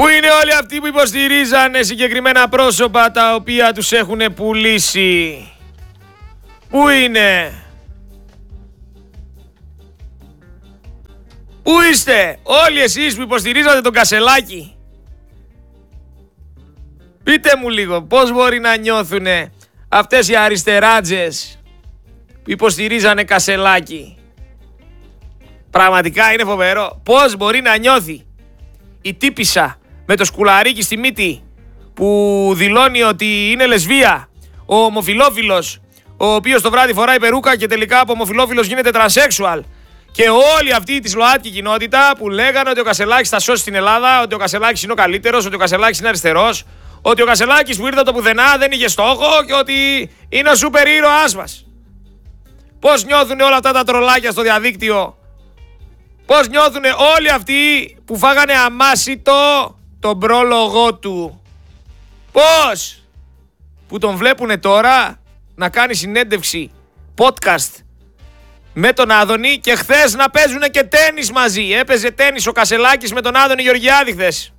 Πού είναι όλοι αυτοί που υποστηρίζανε συγκεκριμένα πρόσωπα τα οποία τους έχουν πουλήσει? Πού είναι? Πού είστε όλοι εσείς που υποστηρίζατε τον Κασελάκη? Πείτε μου λίγο πώς μπορεί να νιώθουνε αυτές οι αριστεράτζες που υποστηρίζανε Κασελάκη. Πραγματικά είναι φοβερό. Πώς μπορεί να νιώθει η τύπισσα με το σκουλαρίκι στη μύτη που δηλώνει ότι είναι λεσβία, ο ομοφιλόφιλος, ο οποίος το βράδυ φοράει περούκα και τελικά από ομοφιλόφιλος γίνεται τρανσέξουαλ, και όλη αυτή τη ΛΟΑΤΚΙ κοινότητα που λέγανε ότι ο Κασελάκης θα σώσει την Ελλάδα, ότι ο Κασελάκης είναι ο καλύτερος, ότι ο Κασελάκης είναι αριστερός, ότι ο Κασελάκης που ήρθε από το πουθενά δεν είχε στόχο και ότι είναι ο σούπερ ήρωάς μας. Πώς νιώθουν όλα αυτά τα τρολάκια στο διαδίκτυο? Πώς νιώθουν όλοι αυτοί που φάγανε αμάσιτο τον πρόλογο του? Πώς? Που τον βλέπουνε τώρα να κάνει συνέντευξη podcast με τον Άδωνη και χθες να παίζουνε και τένις μαζί. Έπαιζε τένις ο Κασελάκης με τον Άδωνη Γεωργιάδη χθες.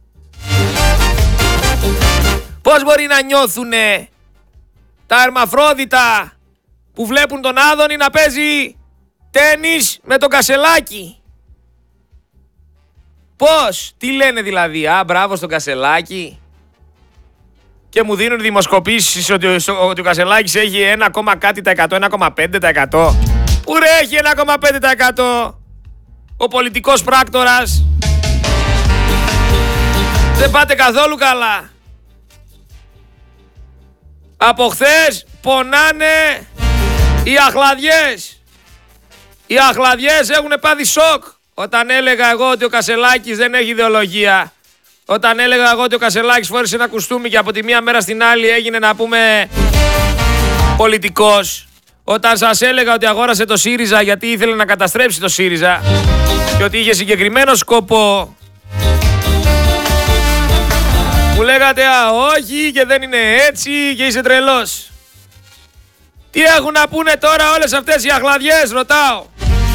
Πώς μπορεί να νιώθουνε τα ερμαφρόδιτα που βλέπουν τον Άδωνη να παίζει τένις με τον Κασελάκη? Πώς? Τι λένε δηλαδή? Α, μπράβο στον Κασελάκη. Και μου δίνουν δημοσκοπήσεις ότι ο Κασελάκης έχει 1,5%. Πού ρε έχει 1,5%? Ο πολιτικός πράκτορας. Δεν πάτε καθόλου καλά. Από χθες πονάνε οι αχλαδιές. Οι αχλαδιές έχουν πάθει σοκ όταν έλεγα εγώ ότι ο Κασελάκης δεν έχει ιδεολογία. Όταν έλεγα εγώ ότι ο Κασελάκης φόρεσε ένα κουστούμι και από τη μία μέρα στην άλλη έγινε, να πούμε, πολιτικός. Όταν σας έλεγα ότι αγόρασε το ΣΥΡΙΖΑ γιατί ήθελε να καταστρέψει το ΣΥΡΙΖΑ και ότι είχε συγκεκριμένο σκοπό, μου λέγατε α, όχι και δεν είναι έτσι και είσαι τρελός. Τι έχουν να πούνε τώρα όλες αυτές οι αχλαδιές, ρωτάω?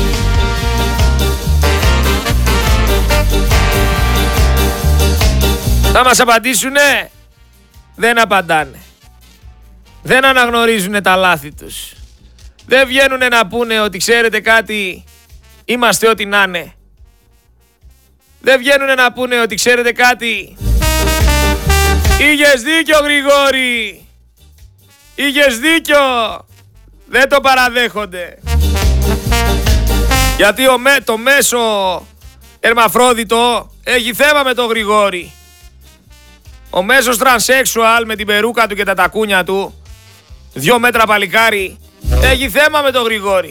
Θα μας απαντήσουνε? Δεν απαντάνε. Δεν αναγνωρίζουνε τα λάθη τους. Δεν βγαίνουνε να πούνε ότι ξέρετε κάτι, είμαστε ό,τι να είναι. Δεν βγαίνουνε να πούνε ότι ξέρετε κάτι, είχες δίκιο Γρηγόρη, είχες δίκιο. Δεν το παραδέχονται. Γιατί το μέσο ερμαφρόδιτο έχει θέμα με τον Γρηγόρη. Ο μέσος τρανσέξουαλ με την περούκα του και τα τακούνια του, 2 μέτρα παλικάρι, έχει θέμα με τον Γρηγόρη.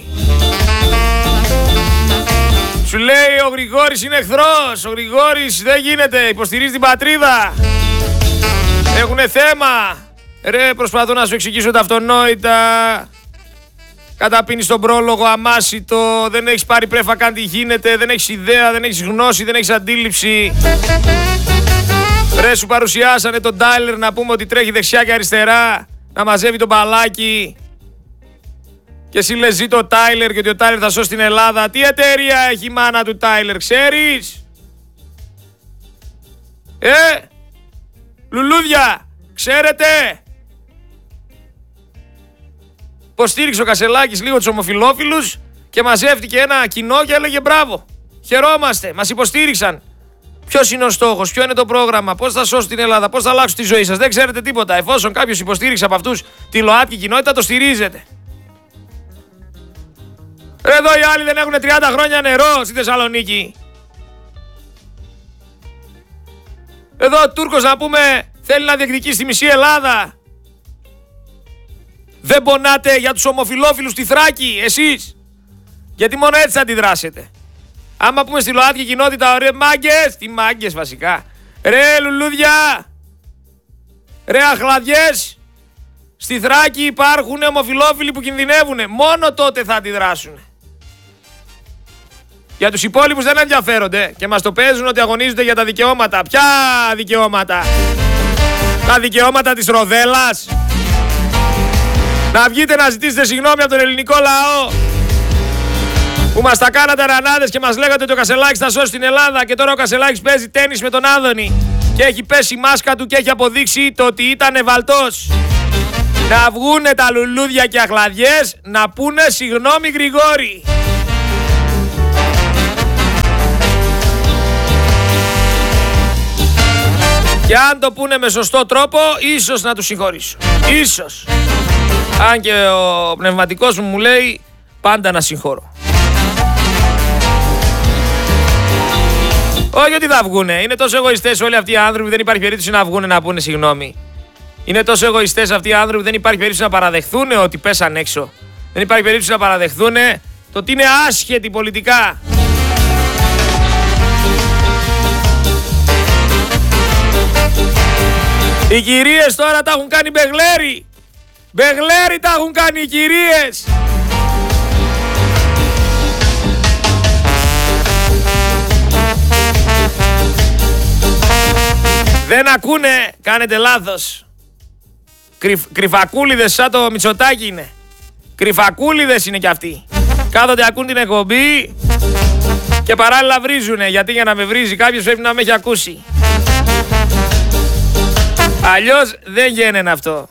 Σου λέει ο Γρηγόρης είναι εχθρός, ο Γρηγόρης δεν γίνεται, υποστηρίζει την πατρίδα. Έχουνε θέμα. Ρε, προσπαθώ να σου εξηγήσω τα αυτονόητα. Καταπίνεις τον πρόλογο αμάσιτο, δεν έχεις πάρει πρέφα καν τι γίνεται, δεν έχεις ιδέα, δεν έχεις γνώση, δεν έχεις αντίληψη. Ρε, σου παρουσιάσανε τον Τάιλερ να πούμε ότι τρέχει δεξιά και αριστερά, να μαζεύει τον μπαλάκι. Και εσύ λες ζει το Τάιλερ και ότι ο Τάιλερ θα σώσει την Ελλάδα. Τι εταιρεία έχει η μάνα του Τάιλερ, ξέρεις? Λουλούδια, ξέρετε? Πως στήριξε ο Κασελάκης λίγο τους ομοφιλόφιλους και μαζεύτηκε ένα κοινό και έλεγε μπράβο, χαιρόμαστε, μας υποστήριξαν. Ποιος είναι ο στόχος, ποιο είναι το πρόγραμμα, πώς θα σώσουν την Ελλάδα, πώς θα αλλάξουν τη ζωή σας? Δεν ξέρετε τίποτα. Εφόσον κάποιος υποστήριξε από αυτούς τη ΛΟΑΤΚΙ κοινότητα, το στηρίζετε. Ρε, εδώ οι άλλοι δεν έχουν 30 χρόνια νερό στη Θεσσαλονίκη. Εδώ ο Τούρκος, να πούμε, θέλει να διεκδικήσει τη μισή Ελλάδα. Δεν πονάτε για τους ομοφιλόφιλους στη Θράκη, εσείς? Γιατί μόνο έτσι θα αντιδράσετε. Άμα πούμε στη ΛΟΑΤΚΙ κοινότητα, ρε μάγκες, τι μάγκες βασικά. Ρε λουλούδια, ρε αχλαδιές, στη Θράκη υπάρχουν ομοφιλόφιλοι που κινδυνεύουν. Μόνο τότε θα αντιδράσουν. Για τους υπόλοιπους δεν ενδιαφέρονται και μας το παίζουν ότι αγωνίζονται για τα δικαιώματα. Ποια δικαιώματα? Τα δικαιώματα της ροδέλας? Να βγείτε να ζητήσετε συγγνώμη από τον ελληνικό λαό που μας τα κάνατε ρανάδες και μας λέγατε ότι ο Κασελάκης θα σώσει την Ελλάδα και τώρα ο Κασελάκης παίζει τένις με τον Άδωνη. και έχει πέσει η μάσκα του και έχει αποδείξει το ότι ήταν βαλτός. Να βγούνε τα λουλούδια και αχλαδιές να πούνε συγγνώμη Γρηγόρη. Και αν το πούνε με σωστό τρόπο, ίσως να τους συγχωρήσω. Ίσως. Αν και ο πνευματικός μου λέει πάντα να συγχωρώ. Όχι ότι θα βγούνε. Είναι τόσο εγωιστές όλοι αυτοί οι άνθρωποι που δεν υπάρχει περίπτωση να βγούνε να πούνε συγγνώμη. Είναι τόσο εγωιστές αυτοί οι άνθρωποι που δεν υπάρχει περίπτωση να παραδεχθούν ότι πέσαν έξω. Δεν υπάρχει περίπτωση να παραδεχθούν το ότι είναι άσχετοι πολιτικά. Οι κυρίες τώρα τα έχουν κάνει μπεγλέρι. Μπεγλέρι τα έχουν κάνει οι κυρίες. Δεν ακούνε, κάνετε λάθος. Κρυφακούλιδες σαν το Μητσοτάκι είναι. Κρυφακούλιδες είναι κι αυτοί. Κάθονται ακούν την εκπομπή και παράλληλα βρίζουνε. Γιατί για να με βρίζει κάποιος πρέπει να με έχει ακούσει. Αλλιώς δεν γίνεται αυτό.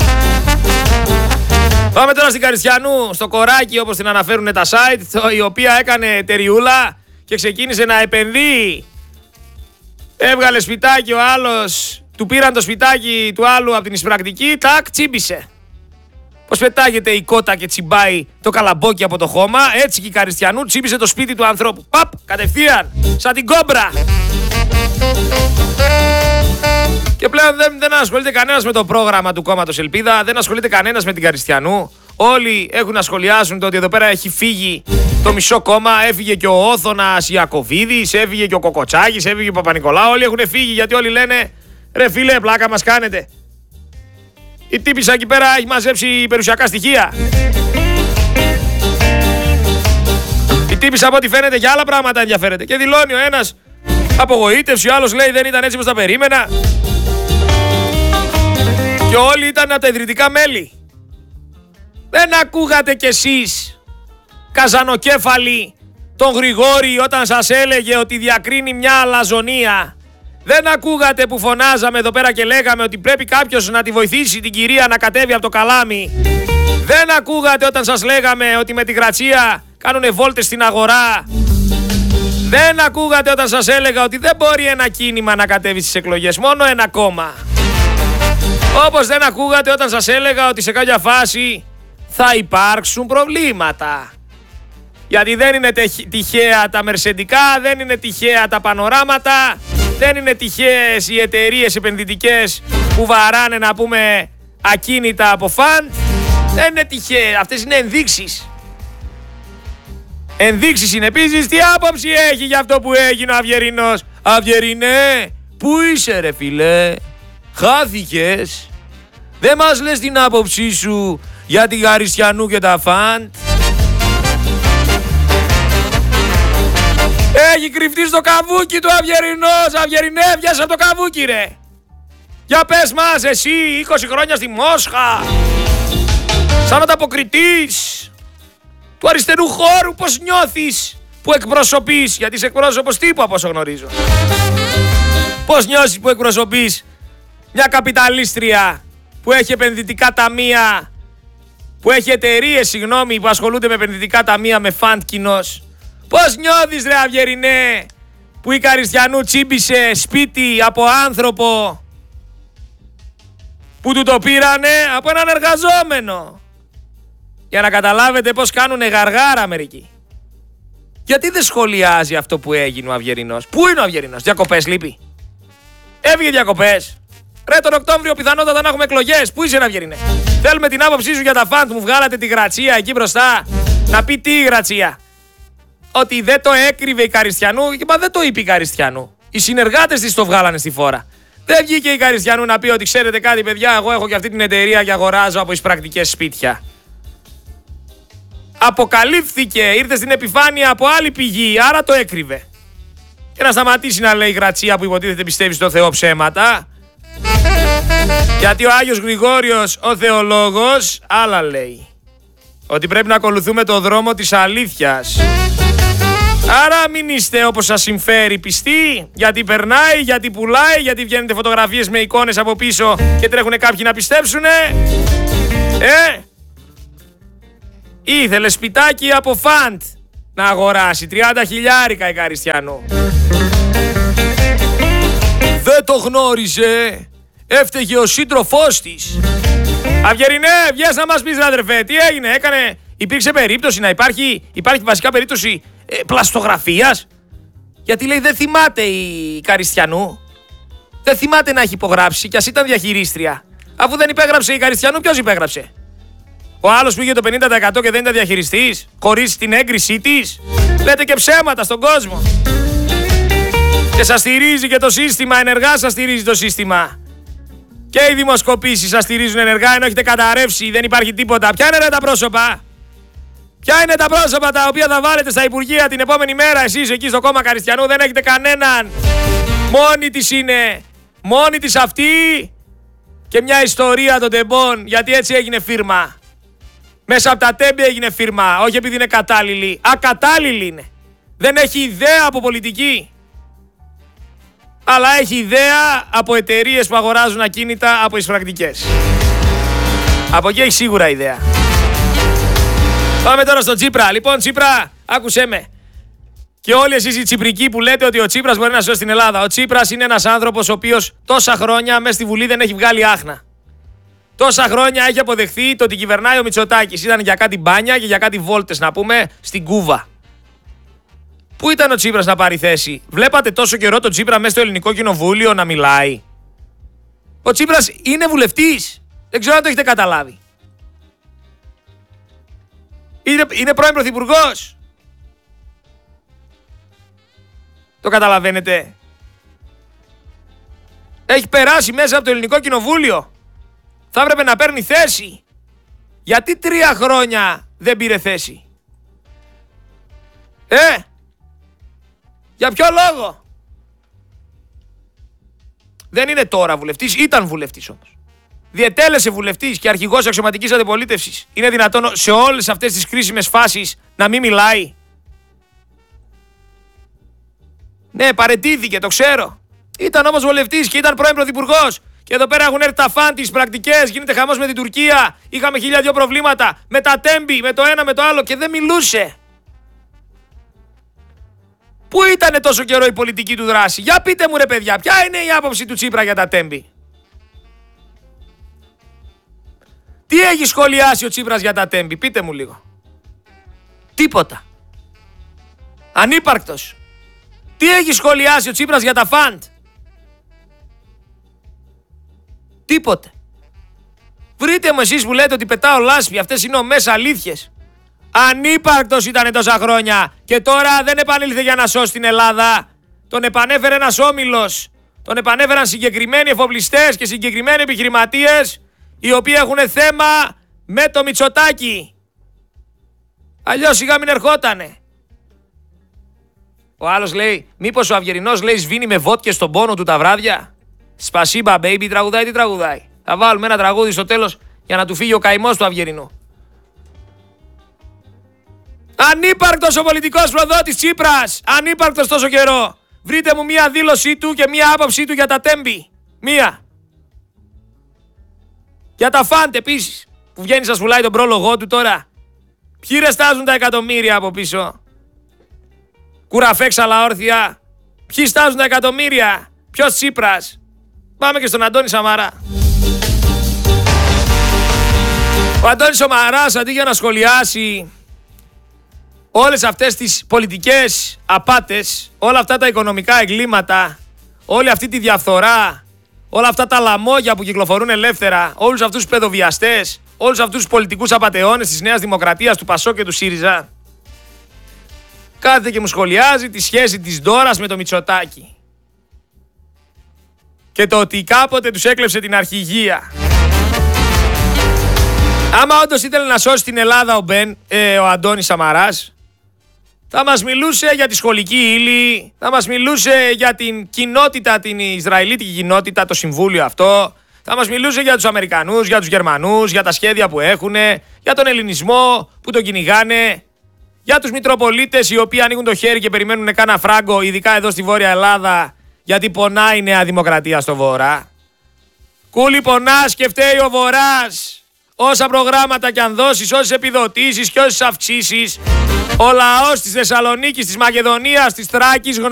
Πάμε τώρα στην Καριστιανού, στο κοράκι όπως την αναφέρουν τα site, η οποία έκανε εταιριούλα και ξεκίνησε να επενδύει. Έβγαλε σπιτάκι ο άλλος, του πήραν το σπιτάκι του άλλου από την εισπρακτική, τάκ, τσίμπησε. Πως πετάγεται η κότα και τσιμπάει το καλαμπόκι από το χώμα, έτσι και η Καριστιανού τσίμπησε το σπίτι του ανθρώπου. Παπ, κατευθείαν, σαν την κόμπρα. Και πλέον δεν ασχολείται κανένας με το πρόγραμμα του κόμματος Ελπίδα, δεν ασχολείται κανένας με την Καριστιανού. Όλοι έχουν να σχολιάσουν το ότι εδώ πέρα έχει φύγει το μισό κόμμα. Έφυγε και ο Όθωνας Ιακωβίδης, έφυγε και ο Κοκοτσάκης, έφυγε και ο Παπα-Νικολάου. Όλοι έχουν φύγει γιατί όλοι λένε ρε φίλε, πλάκα μας κάνετε. Η τύπισσα εκεί πέρα έχει μαζέψει περιουσιακά στοιχεία. Η τύπισσα από ό,τι φαίνεται για άλλα πράγματα ενδιαφέρεται. Και δηλώνει ο ένας απογοήτευση, ο άλλος λέει δεν ήταν έτσι όπως τα περίμενα. Και όλοι ήταν από τα ιδρυτικά μέλη. Δεν ακούγατε κι εσείς, καζανοκέφαλοι, τον Γρηγόρη όταν σας έλεγε ότι διακρίνει μια αλαζονία. Δεν ακούγατε που φωνάζαμε εδώ πέρα και λέγαμε ότι πρέπει κάποιος να τη βοηθήσει την κυρία να κατέβει από το καλάμι. Δεν ακούγατε όταν σας λέγαμε ότι με τη Γρατσία κάνουνε βόλτες στην αγορά. Δεν ακούγατε όταν σας έλεγα ότι δεν μπορεί ένα κίνημα να κατέβει στις εκλογές, μόνο ένα κόμμα. Όπως δεν ακούγατε όταν σας έλεγα ότι σε κάποια φάση θα υπάρξουν προβλήματα. Γιατί δεν είναι τυχαία τα μερσεντικά, δεν είναι τυχαία τα πανοράματα, δεν είναι τυχαίες οι εταιρείες επενδυτικές που βαράνε να πούμε ακίνητα από φαντ. Δεν είναι τυχαία, αυτές είναι ενδείξεις. Ενδείξεις είναι επίσης. Τι άποψη έχει για αυτό που έγινε ο Αυγερινός? Αυγερινέ, πού είσαι ρε φίλε? Χάθηκες? Δεν μας λες την άποψή σου για τη Γαριστιανού και τα φαντ? Έχει κρυφτεί στο καβούκι του Αυγερινός. Αυγερινέ, βγες από το καβούκι ρε. Για πες μας εσύ, 20 χρόνια στη Μόσχα, σαν ανταποκριτής του αριστερού χώρου, πώς νιώθεις που εκπροσωπείς? Γιατί είσαι εκπρόσωπος τύπου από όσο γνωρίζω. Πώς νιώσεις που εκπροσωπείς μια καπιταλίστρια που έχει επενδυτικά ταμεία, που έχει εταιρείες, συγγνώμη, που ασχολούνται με επενδυτικά ταμεία, με φαντ κοινός? Πώς νιώθεις ρε Αυγερινέ που η Καριστιανού τσίμπησε σπίτι από άνθρωπο που του το πήρανε από έναν εργαζόμενο? Για να καταλάβετε πώς κάνουνε γαργάρα μερικοί. Γιατί δεν σχολιάζει αυτό που έγινε ο Αυγερινός? Πού είναι ο Αυγερινός? Διακοπές λείπει? Έφυγε διακοπές? Ρε τον Οκτώβριο πιθανότατα να έχουμε εκλογές. Πού είσαι Αυγερινέ? Θέλουμε την άποψή σου για τα φαντ. Μου βγάλατε τη Γρατσία εκεί μπροστά. Να πει τι η Γρατσία? Ότι δεν το έκρυβε η Καριστιανού? Και μα δεν το είπε η Καριστιανού. Οι συνεργάτες της το βγάλανε στη φόρα. Δεν βγήκε η Καριστιανού να πει ότι ξέρετε κάτι παιδιά, εγώ έχω και αυτή την εταιρεία και αγοράζω από εισπρακτικές σπίτια. Αποκαλύφθηκε, ήρθε στην επιφάνεια από άλλη πηγή, άρα το έκρυβε. Και να σταματήσει να λέει η Γρατσία που υποτίθεται πιστεύει στο Θεό ψέματα. Γιατί ο Άγιος Γρηγόριος, ο θεολόγος, άλλα λέει. Ότι πρέπει να ακολουθούμε το δρόμο της αλήθειας. Άρα μην είστε όπως σας συμφέρει πιστοί, γιατί περνάει, γιατί πουλάει, γιατί βγαίνετε φωτογραφίες με εικόνες από πίσω και τρέχουνε κάποιοι να πιστέψουνε. Ήθελε σπιτάκι από φαντ να αγοράσει 30 χιλιάρικα η Καριστιανού. Δεν το γνώριζε. Έφταιγε ο σύντροφός της. Αυγερινέ, βγες να μας πεις, αδερφέ, τι έγινε, υπήρξε περίπτωση να υπάρχει βασικά περίπτωση πλαστογραφίας. Γιατί λέει δεν θυμάται η Καριστιανού. Δεν θυμάται να έχει υπογράψει κι ας ήταν διαχειρίστρια. Αφού δεν υπέγραψε η Καριστιανού, ποιος υπέγραψε? Ο άλλος που είχε το 50% και δεν ήταν διαχειριστής, χωρίς την έγκρισή της. Λέτε και ψέματα στον κόσμο. Και σας στηρίζει και το σύστημα, ενεργά σας στηρίζει το σύστημα. Και οι δημοσκοπήσεις σας στηρίζουν ενεργά, ενώ έχετε καταρρεύσει, δεν υπάρχει τίποτα. Ποια είναι τα πρόσωπα? Ποια είναι τα πρόσωπα τα οποία θα βάλετε στα Υπουργεία την επόμενη μέρα εσείς εκεί στο κόμμα Καριστιανού? Δεν έχετε κανέναν. Μόνη της είναι. Μόνη της αυτή και μια ιστορία των τεμπών, γιατί έτσι έγινε φίρμα. Μέσα από τα τέμπη έγινε φίρμα, όχι επειδή είναι κατάλληλη. Ακατάλληλη είναι. Δεν έχει ιδέα από πολιτική. Αλλά έχει ιδέα από εταιρείες που αγοράζουν ακίνητα από εισπρακτικές. Από εκεί έχει σίγουρα ιδέα. Πάμε τώρα στο Τσίπρα. Λοιπόν, Τσίπρα, άκουσέ με. Και όλοι εσείς οι Τσιπρικοί που λέτε ότι ο Τσίπρας μπορεί να σώσει την Ελλάδα. Ο Τσίπρας είναι ένας άνθρωπος ο οποίος τόσα χρόνια μέσα στη Βουλή δεν έχει βγάλει άχνα. Τόσα χρόνια έχει αποδεχθεί το ότι κυβερνάει ο Μητσοτάκης. Ήταν για κάτι μπάνια και για κάτι βόλτες, να πούμε, στην Κούβα. Πού ήταν ο Τσίπρας να πάρει θέση? Βλέπατε τόσο καιρό τον Τσίπρα μέσα στο Ελληνικό Κοινοβούλιο να μιλάει? Ο Τσίπρας είναι βουλευτής. Δεν ξέρω αν το έχετε καταλάβει. Είναι πρώην πρωθυπουργός. Το καταλαβαίνετε? Έχει περάσει μέσα από το Ελληνικό Κοινοβούλιο. Θα έπρεπε να παίρνει θέση. Γιατί 3 χρόνια δεν πήρε θέση? Για ποιο λόγο? Δεν είναι τώρα βουλευτής, ήταν βουλευτής όμως. Διετέλεσε βουλευτής και αρχηγός αξιωματικής αντιπολίτευσης. Είναι δυνατόν σε όλες αυτές τις κρίσιμες φάσεις να μην μιλάει? Ναι, παραιτήθηκε, το ξέρω. Ήταν όμως βουλευτής και ήταν πρώην πρωθυπουργός. Και εδώ πέρα έχουν έρθει τα φαν τις πρακτικές, γίνεται χαμός με την Τουρκία. Είχαμε 1002 προβλήματα με τα τέμπη, με το ένα, με το άλλο και δεν μιλούσε. Πού ήτανε τόσο καιρό η πολιτική του δράση? Για πείτε μου ρε παιδιά, ποια είναι η άποψη του Τσίπρα για τα τέμπη? Τι έχει σχολιάσει ο Τσίπρας για τα τέμπη? Πείτε μου λίγο. Τίποτα. Ανύπαρκτος. Τι έχει σχολιάσει ο Τσίπρας για τα φαντ? Τίποτε. Βρείτε μου εσείς που λέτε ότι πετάω λάσπη, αυτές είναι ομές αλήθειες. Ανύπαρκτος ήταν τόσα χρόνια και τώρα δεν επανήλθε για να σώσει την Ελλάδα. Τον επανέφερε ένας όμιλος. Τον επανέφεραν συγκεκριμένοι εφοπλιστές και συγκεκριμένοι επιχειρηματίες οι οποίοι έχουν θέμα με το Μητσοτάκη. Αλλιώς σιγά μην ερχότανε. Ο άλλος λέει, μήπως ο Αυγερινός λέει σβήνει με βότκες στον πόνο του τα βράδια? Σπασίμπα baby, τραγουδάει, τι τραγουδάει? Θα βάλουμε ένα τραγούδι στο τέλος για να του φύγει ο καημός του Αυγερινού. Ανύπαρκτος ο πολιτικός προδότης Τσίπρας. Ανύπαρκτος τόσο καιρό. Βρείτε μου μία δήλωσή του και μία άποψή του για τα τέμπη. Μία. Για τα φαντ επίσης. Που βγαίνει σας πουλάει τον πρόλογό του τώρα. Ποιοι ρεστάζουν τα εκατομμύρια από πίσω? Κουραφέξαλα όρθια. Ποιοι στάζουν τα εκατομμύρια? Ποιος Τσίπρας? Πάμε και στον Αντώνη Σαμαρά. Ο Αντώνης Σαμαράς αντί για να σχολιάσει όλες αυτές τις πολιτικές απάτες, όλα αυτά τα οικονομικά εγκλήματα, όλη αυτή τη διαφθορά, όλα αυτά τα λαμόγια που κυκλοφορούν ελεύθερα, όλους αυτούς τους παιδοβιαστές, όλους αυτούς τους πολιτικούς απατεώνες της Νέας Δημοκρατίας, του Πασόκ και του ΣΥΡΙΖΑ, κάθεται και μου σχολιάζει τη σχέση της Ντόρας με το Μητσοτάκη. Και το ότι κάποτε τους έκλεψε την αρχηγία. Άμα όντως ήθελε να σώσει την Ελλάδα ο Αντώνης Σαμαράς, θα μας μιλούσε για τη σχολική ύλη, θα μας μιλούσε για την κοινότητα, την Ισραηλίτικη κοινότητα, το συμβούλιο αυτό, θα μας μιλούσε για τους Αμερικανούς, για τους Γερμανούς, για τα σχέδια που έχουν, για τον ελληνισμό που τον κυνηγάνε, Για τους Μητροπολίτες οι οποίοι ανοίγουν το χέρι και περιμένουν κάνα φράγκο, ειδικά εδώ στη Βόρεια Ελλάδα, γιατί πονάει η Νέα Δημοκρατία στο Βορρά. Κούλι πονάς και φταίει ο Βορράς. Όσα προγράμματα κι αν δώσεις, όσες επιδοτήσεις και όσες αυξήσεις, ο λαός της Θεσσαλονίκης, της Μακεδονίας, της Θράκης